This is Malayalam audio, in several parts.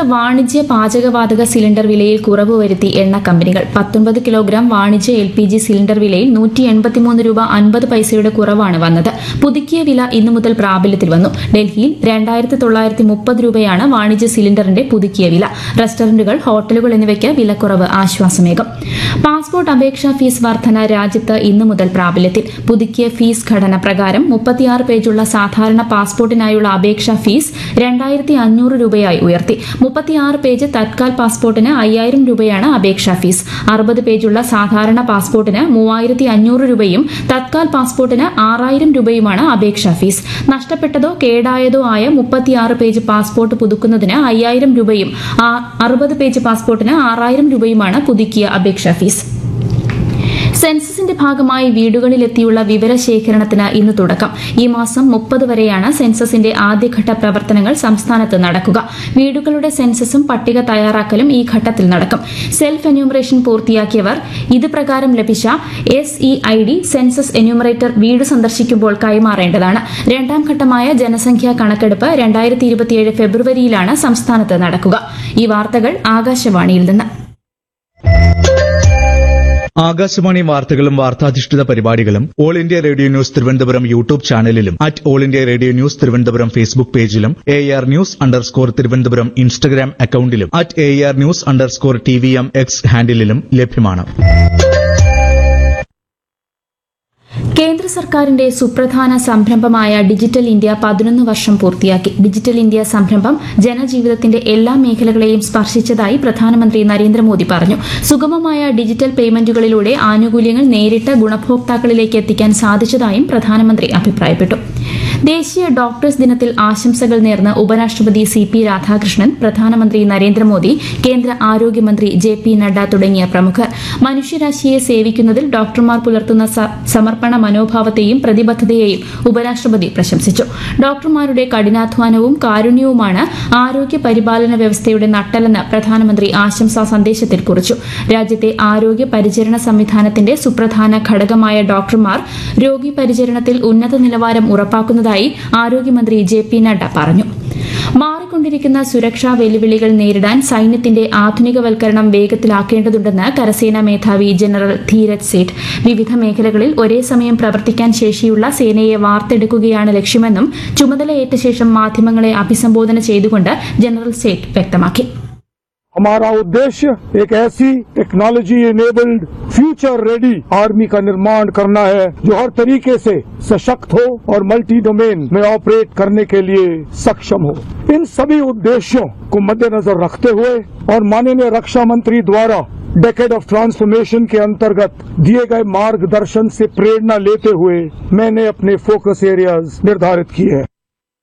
സംസ്ഥാനത്ത് വാണിജ്യ പാചകവാതക സിലിണ്ടർ വിലയിൽ കുറവ് വരുത്തി എണ്ണ കമ്പനികൾ. 19 കിലോഗ്രാം വാണിജ്യ LPG സിലിണ്ടർ വിലയിൽ 183 രൂപ 50 പൈസയുടെ കുറവാണ് വന്നത്. പുതുക്കിയ വില ഇന്നു മുതൽ പ്രാബല്യത്തിൽ വന്നു. ഡൽഹിയിൽ 2930 രൂപയാണ് വാണിജ്യ സിലിണ്ടറിന്റെ പുതുക്കിയ വില. റെസ്റ്റോറന്റുകൾ, ഹോട്ടലുകൾ എന്നിവയ്ക്ക് വിലക്കുറവ് ആശ്വാസമേകും. പാസ്പോർട്ട് അപേക്ഷാ ഫീസ് വർധന രാജ്യത്ത് ഇന്നു മുതൽ പ്രാബല്യത്തിൽ. പുതുക്കിയ ഫീസ് ഘടന പ്രകാരം 36 പേജുള്ള സാധാരണ പാസ്പോർട്ടിനായുള്ള അപേക്ഷാ ഫീസ് 2500 രൂപയായി ഉയർത്തി. 36 പേജ് തത്കാൽ പാസ്പോർട്ടിന് 5000 രൂപയാണ് അപേക്ഷാ ഫീസ്. 60 പേജുള്ള സാധാരണ പാസ്പോർട്ടിന് 3500 രൂപയും തത്കാൽ പാസ്പോർട്ടിന് 6000 രൂപയുമാണ് അപേക്ഷാ ഫീസ്. നഷ്ടപ്പെട്ടതോ കേടായതോ ആയ 36 പേജ് പാസ്പോർട്ട് പുതുക്കുന്നതിന് 5000 രൂപയും 60 പേജ് പാസ്പോർട്ടിന് 6000 രൂപയുമാണ് പുതുക്കിയ അപേക്ഷാ ഫീസ്. സെൻസസിന്റെ ഭാഗമായി വീടുകളിലെത്തിയുള്ള വിവരശേഖരണത്തിന് ഇന്ന് തുടക്കം. ഈ മാസം 30 വരെയാണ് സെൻസസിന്റെ ആദ്യഘട്ട പ്രവർത്തനങ്ങൾ സംസ്ഥാനത്ത് നടക്കുക. വീടുകളുടെ സെൻസസും പട്ടിക തയ്യാറാക്കലും ഈ ഘട്ടത്തിൽ നടക്കും. സെൽഫ് എന്യൂമറേഷൻ പൂർത്തിയാക്കിയവർ ഇത് പ്രകാരം ലഭിച്ച SEID സെൻസസ് എന്യൂമറേറ്റർ വീട് സന്ദർശിക്കുമ്പോൾ കൈമാറേണ്ടതാണ്. രണ്ടാം ഘട്ടമായ ജനസംഖ്യാ കണക്കെടുപ്പ് 2027 ഫെബ്രുവരിയിലാണ് സംസ്ഥാനത്ത് നടക്കുക. ഈ വാർത്തകൾ ആകാശവാണിയിൽ നിന്ന്. ആകാശവാണി വാർത്തകളും വാർത്താധിഷ്ഠിത പരിപാടികളും all India radio news Thiruvananthapuram YouTube ചാനലിലും @all India radio news Thiruvananthapuram Facebook പേജിലും AR News_ തിരുവനന്തപുരം ഇൻസ്റ്റഗ്രാം അക്കൌണ്ടിലും @AR News_TVM X ഹാൻഡിലും ലഭ്യമാണ്. കേന്ദ്ര സർക്കാരിന്റെ സുപ്രധാന സംരംഭമായ ഡിജിറ്റൽ ഇന്ത്യ 11 വർഷം പൂർത്തിയാക്കി. ഡിജിറ്റൽ ഇന്ത്യ സംരംഭം ജനജീവിതത്തിന്റെ എല്ലാ മേഖലകളെയും സ്പർശിച്ചതായി പ്രധാനമന്ത്രി നരേന്ദ്രമോദി പറഞ്ഞു. സുഗമമായ ഡിജിറ്റൽ പേയ്മെന്റുകളിലൂടെ ആനുകൂല്യങ്ങൾ നേരിട്ട് ഗുണഭോക്താക്കളിലേക്ക് എത്തിക്കാൻ സാധിച്ചതായും പ്രധാനമന്ത്രി അഭിപ്രായപ്പെട്ടു. ദേശീയ ഡോക്ടേഴ്സ് ദിനത്തിൽ ആശംസകൾ നേർന്ന് ഉപരാഷ്ട്രപതി CP രാധാകൃഷ്ണൻ, പ്രധാനമന്ത്രി നരേന്ദ്രമോദി, കേന്ദ്ര ആരോഗ്യമന്ത്രി JP നഡ്ഡ തുടങ്ങിയ പ്രമുഖർ. മനുഷ്യരാശിയെ സേവിക്കുന്നതിൽ ഡോക്ടർമാർ പുലർത്തുന്ന സമർപ്പണ മനോഭാവത്തെയും പ്രതിബദ്ധതയെയും ഉപരാഷ്ട്രപതി പ്രശംസിച്ചു. ഡോക്ടർമാരുടെ കഠിനാധ്വാനവും കാരുണ്യവുമാണ് ആരോഗ്യ പരിപാലന വ്യവസ്ഥയുടെ നട്ടെല്ലെന്ന് പ്രധാനമന്ത്രി ആശംസാ സന്ദേശത്തിൽ കുറിച്ചു. രാജ്യത്തെ ആരോഗ്യ പരിചരണ സംവിധാനത്തിന്റെ സുപ്രധാന ഘടകമായ ഡോക്ടർമാർ രോഗി പരിചരണത്തിൽ ഉന്നത നിലവാരം ഉറപ്പാക്കുന്നതായി ആരോഗ്യമന്ത്രി JP നഡ്ഡ പറഞ്ഞു. മാറിക്കൊണ്ടിരിക്കുന്ന സുരക്ഷാ വെല്ലുവിളികൾ നേരിടാൻ സൈന്യത്തിന്റെ ആധുനികവൽക്കരണം വേഗത്തിലാക്കേണ്ടതുണ്ടെന്ന് കരസേനാ മേധാവി ജനറൽ ധീരജ് സേഠ്. വിവിധ മേഖലകളിൽ ഒരേ സമയം പ്രവർത്തിക്കാൻ ശേഷിയുള്ള സേനയെ വാർത്തെടുക്കുകയാണ് ലക്ഷ്യമെന്നും ചുമതലയേറ്റ ശേഷം മാധ്യമങ്ങളെ അഭിസംബോധന ചെയ്തുകൊണ്ട് ജനറൽ സേഠ് വ്യക്തമാക്കി. हमारा उद्देश्य एक ऐसी technology enabled future ready army का निर्माण करना है जो हर तरीके से सशक्त हो और मल्टी डोमेन में ऑपरेट करने के लिए सक्षम हो. इन सभी उद्देश्यों को मद्देनजर रखते हुए और माननीय रक्षा मंत्री द्वारा डेकेड ऑफ ट्रांसफॉर्मेशन के अंतर्गत दिए गए मार्गदर्शन से प्रेरणा लेते हुए मैंने अपने फोकस एरियाज निर्धारित किए हैं.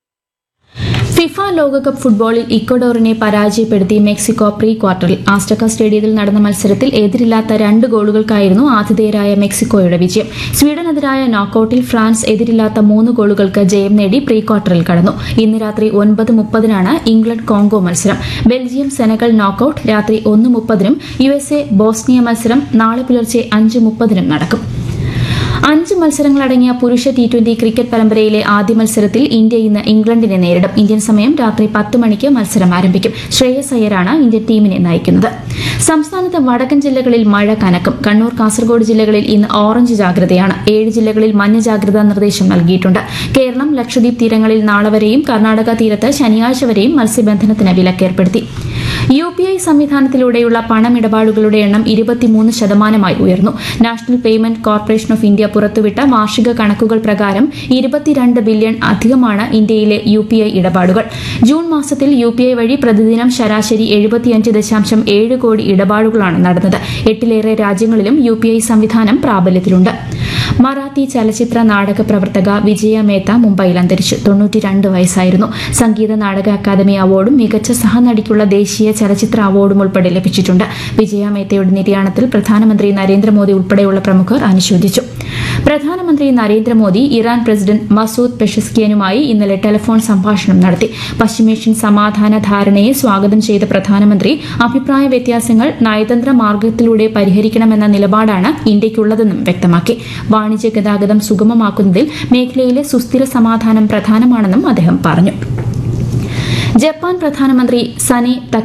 ഫിഫ ലോകകപ്പ് ഫുട്ബോളിൽ ഇക്വഡോറിനെ പരാജയപ്പെടുത്തി മെക്സിക്കോ പ്രീ ക്വാർട്ടറിൽ. ആസ്റ്റക സ്റ്റേഡിയത്തിൽ നടന്ന മത്സരത്തിൽ എതിരില്ലാത്ത 2 ഗോളുകൾക്കായിരുന്നു ആതിഥേയരായ മെക്സിക്കോയുടെ വിജയം. സ്വീഡനെതിരായ നോക്കൌട്ടിൽ ഫ്രാൻസ് എതിരില്ലാത്ത 3 ഗോളുകൾക്ക് ജയം നേടി പ്രീ ക്വാർട്ടറിൽ കടന്നു. ഇന്ന് രാത്രി 9:30 ഇംഗ്ലണ്ട് കോങ്കോ മത്സരം. ബെൽജിയം സെനഗൽ നോക്കൌട്ട് രാത്രി 1:30 USA ബോസ്നിയ മത്സരം നാളെ പുലർച്ചെ 5:30 നടക്കും. 5 മത്സരങ്ങളടങ്ങിയ പുരുഷ T20 ക്രിക്കറ്റ് പരമ്പരയിലെ ആദ്യ മത്സരത്തിൽ ഇന്ത്യ ഇന്ന് ഇംഗ്ലണ്ടിനെ നേരിടും. ഇന്ത്യൻ സമയം രാത്രി 10 മണിക്ക് മത്സരം ആരംഭിക്കും. ശ്രേയസ് അയ്യരാണ് ഇന്ത്യൻ ടീമിനെ നയിക്കുന്നത്. സംസ്ഥാനത്ത് വടക്കൻ ജില്ലകളിൽ മഴ കനക്കും. കണ്ണൂർ, കാസർഗോഡ് ജില്ലകളിൽ ഇന്ന് ഓറഞ്ച് ജാഗ്രതയാണ്. 7 ജില്ലകളിൽ മഞ്ഞ ജാഗ്രതാ നിർദ്ദേശം നൽകിയിട്ടുണ്ട്. കേരളം, ലക്ഷദ്വീപ് തീരങ്ങളിൽ നാളെ വരെയും കർണാടക തീരത്ത് ശനിയാഴ്ച വരെയും മത്സ്യബന്ധനത്തിന് വിലക്കേർപ്പെടുത്തി. UPI സംവിധാനത്തിലൂടെയുള്ള പണമിടപാടുകളുടെ എണ്ണം 23% ഉയർന്നു. National payment corporation of India പുറത്തുവിട്ട വാർഷിക കണക്കുകൾ പ്രകാരം 22 ബില്യൺ അധികമാണ് ഇന്ത്യയിലെ UPI ഇടപാടുകൾ. ജൂൺ മാസത്തിൽ UPI വഴി പ്രതിദിനം ശരാശരി 75.7 കോടി ഇടപാടുകളാണ് നടന്നത്. 8ലേറെ രാജ്യങ്ങളിലും UPI സംവിധാനം പ്രാബല്യത്തിലുണ്ട്. മറാത്തി ചലച്ചിത്ര നാടക പ്രവർത്തക വിജയ മേത്ത മുംബൈയിൽ അന്തരിച്ചു. 92 വയസ്സായിരുന്നു. സംഗീത നാടക അക്കാദമി അവാർഡും മികച്ച സഹനടിക്കുള്ള ദേശീയ ചലച്ചിത്ര അവാർഡും ഉൾപ്പെടെ ലഭിച്ചിട്ടുണ്ട്. വിജയ മേത്തയുടെ നിര്യാണത്തിൽ പ്രധാനമന്ത്രി നരേന്ദ്രമോദി ഉൾപ്പെടെയുള്ള പ്രമുഖർ അനുശോചിച്ചു. പ്രധാനമന്ത്രി നരേന്ദ്രമോദി ഇറാൻ പ്രസിഡന്റ് മസൂദ് പെഷസ്കിയനുമായി ഇന്നലെ ടെലിഫോൺ സംഭാഷണം നടത്തി. പശ്ചിമേഷ്യൻ സമാധാന ധാരണയെ സ്വാഗതം ചെയ്ത പ്രധാനമന്ത്രി അഭിപ്രായ വ്യത്യാസങ്ങൾ നയതന്ത്ര മാർഗത്തിലൂടെ പരിഹരിക്കണമെന്ന നിലപാടാണ് ഇന്ത്യയ്ക്കുള്ളതെന്നും വ്യക്തമാക്കി. വാണിജ്യ ഗതാഗതം സുഗമമാക്കുന്നതിൽ മേഖലയിലെ സുസ്ഥിര സമാധാനം പ്രധാനമാണെന്നും അദ്ദേഹം പറഞ്ഞു. ജപ്പാൻ പ്രധാനമന്ത്രി സനെ